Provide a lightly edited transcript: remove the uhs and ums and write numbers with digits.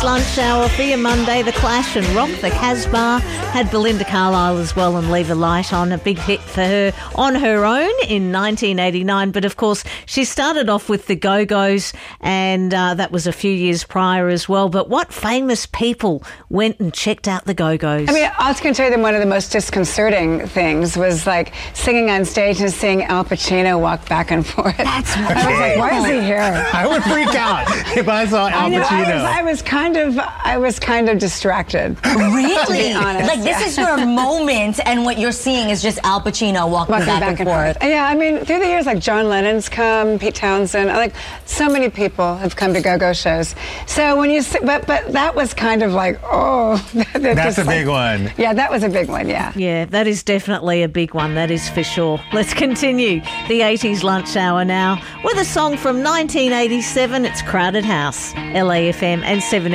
Lunch hour for your Monday. The Clash and Rock the Casbah had Belinda Carlisle as well and Leave a Light on, a big hit for her on her own in 1989. But of course, she started off with the Go-Go's, and that was a few years prior as well. But what famous people went and checked out the Go-Go's? I mean, I was going to tell you that one of the most disconcerting things was like singing on stage and seeing Al Pacino walk back and forth. That's I was like, why is he here? I would freak out if I saw Al Pacino. I was kind of distracted. Really? To be honest. Like, this is your moment, and what you're seeing is just Al Pacino walking back and forth. Yeah, I mean, through the years, like John Lennon's come, Pete Townsend, like so many people have come to Go-Go shows. So when you, but that was kind of like, oh, that's a big one. Yeah, that was a big one. Yeah. Yeah, that is definitely a big one. That is for sure. Let's continue the 80s lunch hour now with a song from 1987. It's Crowded House, LAFM and 7